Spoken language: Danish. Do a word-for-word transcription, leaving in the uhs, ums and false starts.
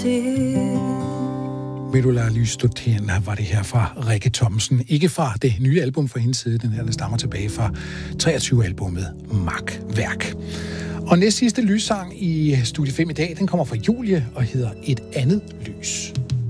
Vil du lade lyst til, var det her fra Rikke Thomsen. Ikke fra det nye album fra hendes side, den her der stammer tilbage fra treogtyve-albummet Makværk. Og næst sidste lyssang i Studie fem i dag, den kommer fra Julie og hedder Et andet lys.